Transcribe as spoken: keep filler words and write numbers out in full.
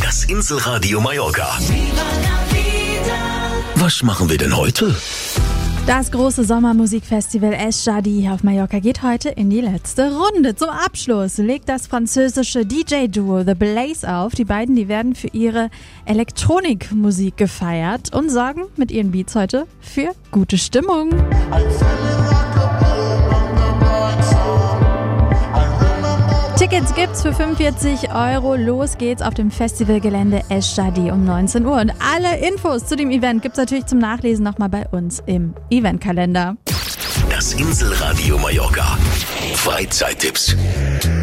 Das Inselradio Mallorca. Was machen wir denn heute? Das große Sommermusikfestival Es Jadi auf Mallorca geht heute in die letzte Runde. Zum Abschluss legt das französische D J-Duo The Blaze auf. Die beiden, die werden für ihre Elektronikmusik gefeiert und sorgen mit ihren Beats heute für gute Stimmung. Tickets gibt's für fünfundvierzig Euro. Los geht's auf dem Festivalgelände Es Jadi um neunzehn Uhr. Und alle Infos zu dem Event gibt's natürlich zum Nachlesen nochmal bei uns im Eventkalender. Das Inselradio Mallorca. Freizeittipps.